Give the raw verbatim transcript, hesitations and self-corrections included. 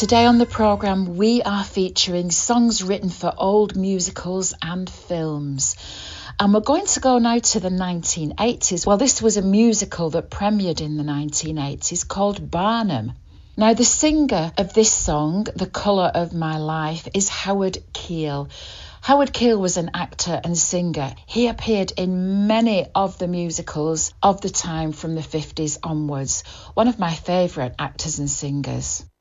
Today on the programme we are featuring songs written for old musicals and films. And we're going to go now to the nineteen eighties. Well, this was a musical that premiered in the nineteen eighties called Barnum. Now, the singer of this song, The Colour of My Life, is Howard Keel. Howard Keel was an actor and singer. He appeared in many of the musicals of the time from the fifties onwards. One of my favourite actors and singers.